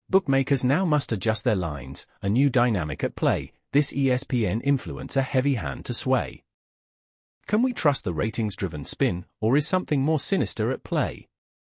Bookmakers now must adjust their lines, a new dynamic at play, this ESPN influence a heavy hand to sway. Can we trust the ratings-driven spin, or is something more sinister at play?